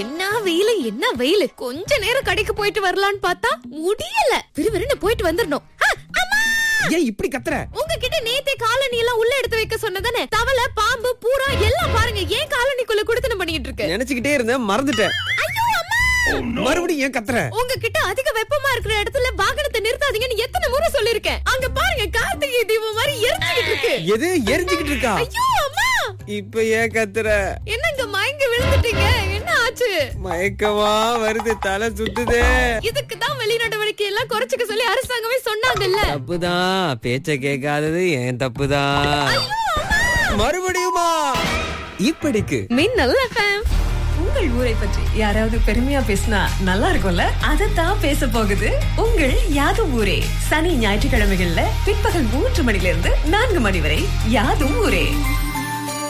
என்ன வெயிலு என்ன வெயிலு. கொஞ்ச நேரம் கடைக்கு போயிட்டு வரலான்னு பார்த்தா முடியல. விறுவிறுன்னு போயிட்டு வந்துடணும். ஏன் இப்படி கத்துற? உங்ககிட்ட நேத்தே காலனி எல்லாம் உள்ள எடுத்து வைக்க சொன்னதானே. தவளை, பாம்பு, பூரா எல்லாம் பாருங்க ஏன் காலனிக்குள்ள குடுத்தன பண்ணிட்டு இருக்கு. நினைச்சுக்கிட்டே இருந்தேன், மறந்துட்டேன். மறுபடியும் ஏன் கத்துற? உங்ககிட்ட அதிக வெப்பமா இருக்கிற இடத்துல வாகனத்தை நிறுத்தாதீங்கன்னு எத்தனை முறை சொல்லிருக்கேன். அங்க பாருங்க கார்த்திகை தீபம் மாதிரி எரிஞ்சுக்கிட்டு இருக்கு. எது எரிஞ்சுக்கிட்டு இருக்கா? ஐயோ அம்மா, இப்ப ஏன் கத்துற? என்னங்க மயங்கி விழுந்துட்டீங்க? என்ன ஆச்சு? மயக்கமா வருது, தலை சுத்துதே. இதுக்கு தான் வெளி நடவடிக்கை எல்லாம் குறைச்சுக்க சொல்லி அரசாங்கமே சொன்னாங்கல்ல. தப்புதான், பேச்ச கேட்காதது ஏன் தப்புதான். மறுபடியுமா? இப்படிக்கு மின்னல் எஃப்எம். உங்கள் ஊரை பற்றி யாராவது பெருமையா பேசினா நல்லா இருக்கும்ல? அதத்தான் பேச போகுது உங்கள் யாதும் ஊரே. சனி ஞாயிற்றுக்கிழமைகள்ல பிற்பகல் 3 மணிலிருந்து 4 மணி வரை யாதும் ஊரே.